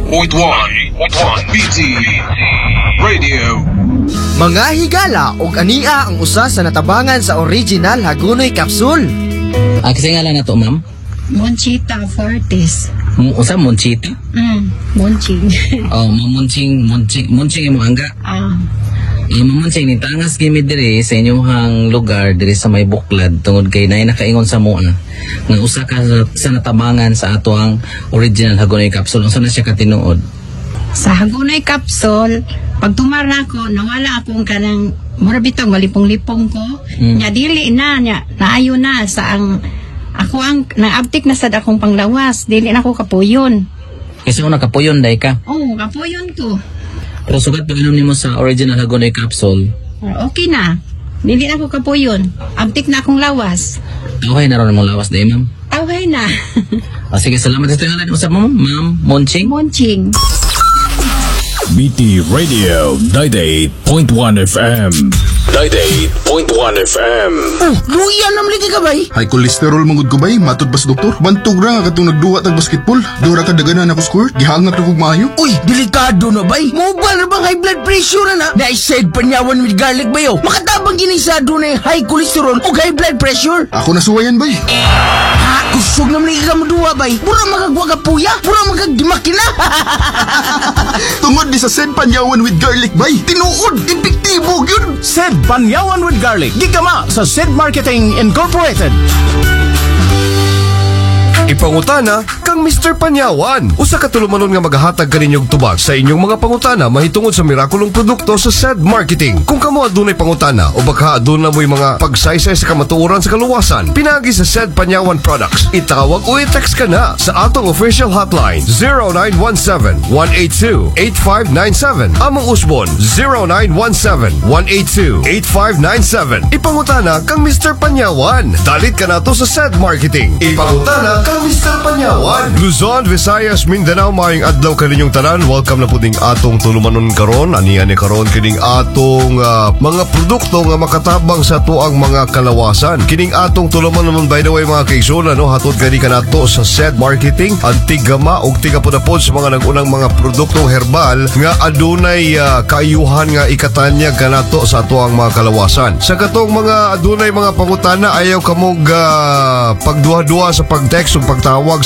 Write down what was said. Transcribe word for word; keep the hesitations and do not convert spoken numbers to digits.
point one B T Radio. Mga higala og ania ang usa sa natabangan sa original Hagunoy Capsule. Ah, kasi nga lang na to, ma'am? Monchita Fortes. M- usa, Monchita? Mm, Monching. Oh, mamunching, munching, munching yung angga. Ah. Eh, mamunching, ni tangas gimi diri sa inyong lugar, diri sa may buklad, tungod kay na nakaingon sa mua. Nga usa ka sa, sa natabangan sa ato ang original Hagunoy Capsule. Unsa na siya katinuod? Sa Hagunoy Capsule, pag tumara ko, nawala akong kanang murabitong malipong-lipong ko. Mm. Nya dili na, nya, naayo na sa ang, ako ang, naabtik na sad akong panglawas. Dili na ako kapuyon. Kasi una kapuyon, day ka. Oh, kapuyon to. Pero sugat pag inom nimo sa original Hagunoy Capsule, Ah, okay na. Dili na ako kapuyon. Abtik na akong lawas. okay na ron mong lawas, day, ma'am. Tawhay na. Ah, sige, salamat sa ito nga lang usap mo, ma'am. Monching. Monching. B T Radio ninety-eight point one F M. ninety-eight point one F M. Oh, luya naman lagi ka bay. High cholesterol mangud ko bay, matod ba sa doktor? Bantog ra nga katong nagduwa tag basketball. Dura ka daganan ako score, gihangat ra kog maayo. Uy, delikado na bay. Mobile na bang high blood pressure na? Na-side panyawan with garlic bayo. Makatabang ginisado na yung high cholesterol o high blood pressure. Ako nasuwayan bay. Ha, kusog naman lagi ka maduwa bay. Pura magagwa ka puya, pura magagdimakina. Tungod di sa Sen Panyawan with garlic bay. Tinuod, epektibo gyud. Sed Panyawan with Garlic. Gigama sa Sed Marketing Incorporated. Ipangutana kang Mister Panyawan. Usa ka tulumanon nga magahatag kaninyong tubag sa inyong mga pangutana mahitungod sa mirakulong produkto sa S E D Marketing. Kung kamo adunay pangutana o baka aduna mo'y mga pagsaysay sa kamatuoran sa kaluwasan, pinagi sa S E D Panyawan Products. Itawag o i-text ka na sa atong official hotline zero nine one seven, one eight two, eight five nine seven. Among usbon zero nine one seven, one eight two, eight five nine seven. Ipangutana kang Mister Panyawan. Dalit ka na to sa S E D Marketing. Ipangutana kang Mister Panyawan. Luzon, Visayas, Mindanao, maayong adlaw kaninyong tanan. Welcome na po ding atong tulumanon karon. Aniyan ni karon kining atong uh, mga produkto nga makatabang sa tuang mga kalawasan. Kining atong tulumanon by the way mga kaigsoon, no, hatod gani kanato sa S E D Marketing. Ang tigama og tiga po na po sa mga nagunang mga produktong herbal nga adunay uh, kaayuhan nga ikatanyag kanato sa tuang mga kalawasan. Sa katong mga adunay mga pangutana, ayaw kamog uh, pagduha-duha sa pag-text o pagtawag